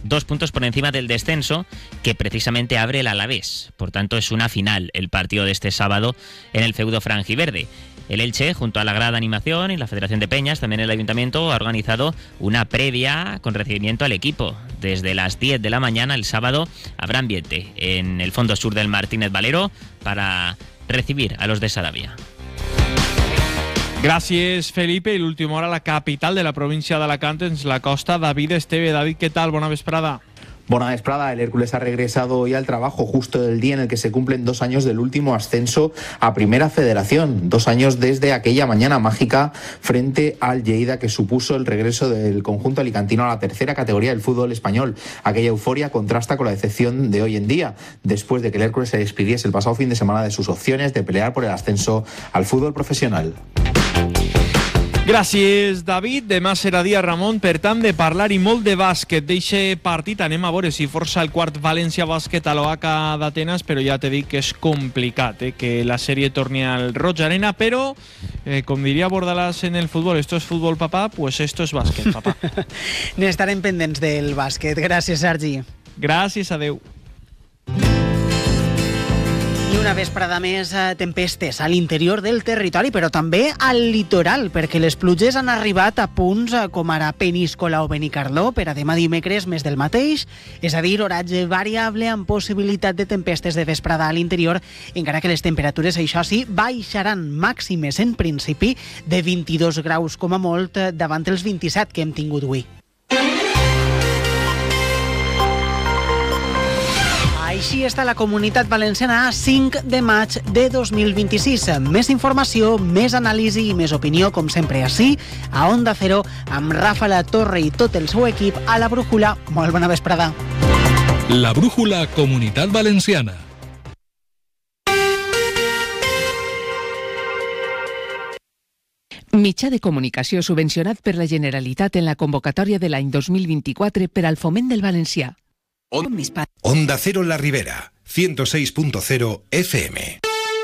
2 puntos por encima del descenso, que precisamente abre el Alavés. Por tanto, es una final el partido de este sábado en el feudo franjiverde. El Elche, junto a la grada de animación y la Federación de Peñas, también el Ayuntamiento, ha organizado una previa con recibimiento al equipo. Desde las 10 de la mañana el sábado habrá ambiente en el fondo sur del Martínez Valero para recibir a los de Sarabia. Gràcies, Felipe. I l'última hora a la capital de la província d'Alacant, ens la costa David Esteve. David, ¿qué tal? Bona vesprada. Buena vesprada. El Hércules ha regresado hoy al trabajo justo el día en el que se cumplen 2 años del último ascenso a Primera Federación. 2 años desde aquella mañana mágica frente al Lleida, que supuso el regreso del conjunto alicantino a la tercera categoría del fútbol español. Aquella euforia contrasta con la decepción de hoy en día, después de que el Hércules se despidiese el pasado fin de semana de sus opciones de pelear por el ascenso al fútbol profesional. Gràcies, David. Demà serà dia, Ramon, per tant, de parlar i molt de bàsquet. D'eixe partit anem a veure si força el quart València Bàsquet a l'Oaca d'Atenes, però ja t'he dit que és complicat, que la sèrie torni al Roig Arena, però, com diria Bordalàs en el futbol, esto es fútbol, papá, pues esto es bàsquet, papá. N'estarem pendents del bàsquet. Gràcies, Sergi. Gràcies, adeu. I una vesprada més, tempestes a l'interior del territori, però també al litoral, perquè les pluges han arribat a punts com ara Peníscola o Benicarló per a demà dimecres més del mateix, és a dir, oratge variable amb possibilitat de tempestes de vesprada a l'interior, encara que les temperatures, això sí, baixaran màximes en principi de 22 graus com a molt davant els 27 que hem tingut avui. Així està la Comunitat Valenciana a 5 de maig de 2026. Més informació, més anàlisi i més opinió, com sempre, ací, a Onda Cero, amb Rafa La Torre i tot el seu equip a la Brújula. Molt bona vesprada. La Brújula Comunitat Valenciana. Mitjà de comunicació subvencionat per la Generalitat en la convocatòria de l'any 2024 per al foment del valencià. Onda Cero La Ribera, 106.0 FM.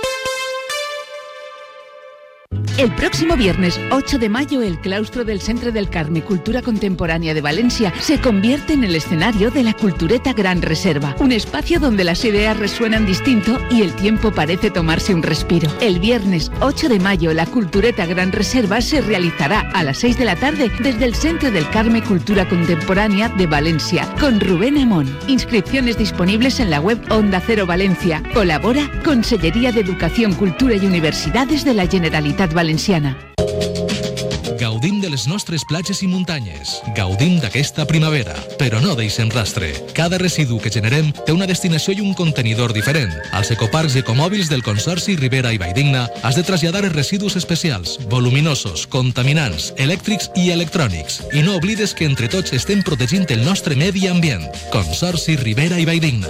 El próximo viernes 8 de mayo, el claustro del Centre del Carme Cultura Contemporánea de Valencia se convierte en el escenario de la Cultureta Gran Reserva, un espacio donde las ideas resuenan distinto y el tiempo parece tomarse un respiro. El viernes 8 de mayo, la Cultureta Gran Reserva se realizará a las 6 de la tarde desde el Centre del Carme Cultura Contemporánea de Valencia, con Rubén Amón. Inscripciones disponibles en la web Onda Cero Valencia. Colabora Conselleria d'Educació, Cultura i Universitats de la Generalitat Valenciana. Gaudim de les nostres platges i muntanyes. Gaudim d'aquesta primavera, però no deixem rastre. Cada residu que generem té una destinació i un contenidor diferent. Als ecoparcs i ecomòbils del Consorci Ribera i Valldigna has de traslladar els residus especials, voluminosos, contaminants, elèctrics i electrònics. I no oblides que entre tots estem protegint el nostre medi ambient. Consorci Ribera i Valldigna.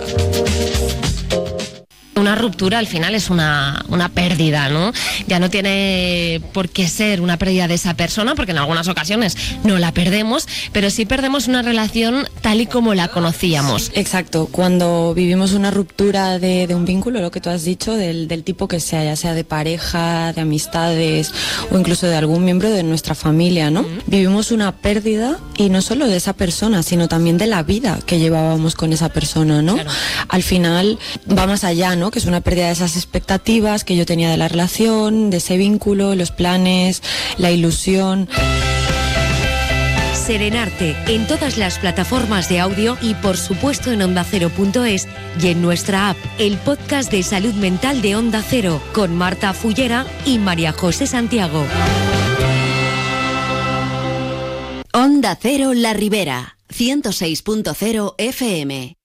Una ruptura al final es una pérdida, ¿no? Ya no tiene por qué ser una pérdida de esa persona, porque en algunas ocasiones no la perdemos, pero sí perdemos una relación tal y como la conocíamos. Exacto, cuando vivimos una ruptura de un vínculo, lo que tú has dicho, del tipo que sea, ya sea de pareja, de amistades o incluso de algún miembro de nuestra familia, ¿no? Vivimos una pérdida, y no solo de esa persona, sino también de la vida que llevábamos con esa persona, ¿no? Claro. Al final va más allá, ¿no? Que es una pérdida de esas expectativas que yo tenía de la relación, de ese vínculo, los planes, la ilusión. Serenarte en todas las plataformas de audio y por supuesto en ondacero.es y en nuestra app, el podcast de salud mental de Onda Cero, con Marta Fullera y María José Santiago. Onda Cero La Ribera, 106.0 FM.